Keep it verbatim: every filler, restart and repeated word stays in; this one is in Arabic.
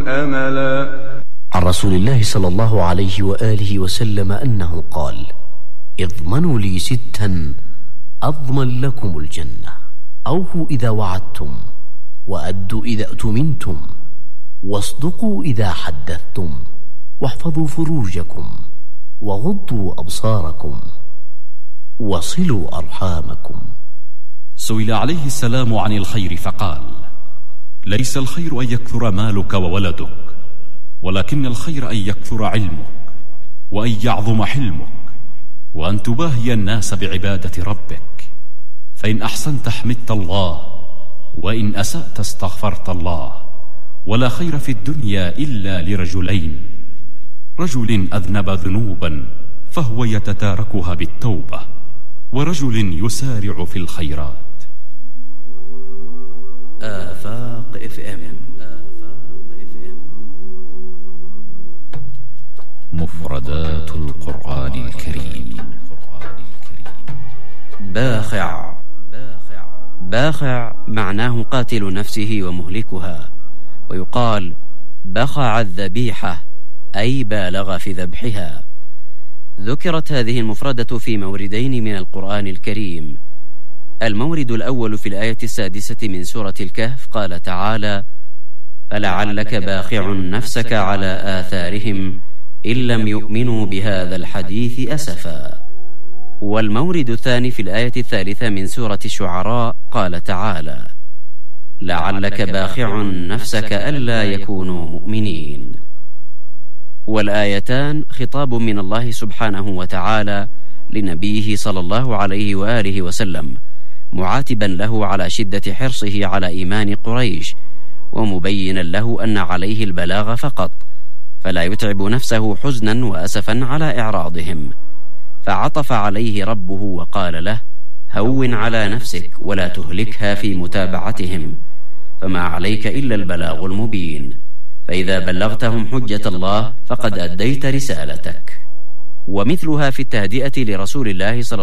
أملا. عن رسول الله صلى الله عليه وآله وسلم أنه قال: اضمنوا لي ستا أضمن لكم الجنة: أوفوا إذا وعدتم، وأدوا إذا اؤتمنتم، واصدقوا إذا حدثتم، واحفظوا فروجكم، وغضوا أبصاركم، وصلوا أرحامكم. سئل عليه السلام عن الخير فقال: ليس الخير أن يكثر مالك وولدك، ولكن الخير أن يكثر علمك، وأن يعظم حلمك، وأن تباهي الناس بعبادة ربك. فإن أحسنت حمدت الله، وإن أسأت استغفرت الله. ولا خير في الدنيا إلا لرجلين: رجل أذنب ذنوبا فهو يتتاركها بالتوبة، ورجل يسارع في الخيرات. آفاق اف ام. مفردات القرآن الكريم. باخع. باخع معناه قاتل نفسه ومهلكها، ويقال بخع الذبيحة أي بالغ في ذبحها. ذكرت هذه المفردة في موردين من القرآن الكريم. المورد الأول في الآية السادسة من سورة الكهف، قال تعالى: فلعلك باخع نفسك على آثارهم إن لم يؤمنوا بهذا الحديث أسفا. والمورد الثاني في الآية الثالثة من سورة الشعراء، قال تعالى: لعلك باخع نفسك ألا يكونوا مؤمنين. والآيتان خطاب من الله سبحانه وتعالى لنبيه صلى الله عليه وآله وسلم، معاتبا له على شدة حرصه على إيمان قريش، ومبينا له أن عليه البلاغ فقط، فلا يتعب نفسه حزنا وأسفا على إعراضهم. فعطف عليه ربه وقال له: هون على نفسك ولا تهلكها في متابعتهم، فما عليك إلا البلاغ المبين، فإذا بلغتهم حجة الله فقد أديت رسالتك. ومثلها في التهدئة لرسول الله صلى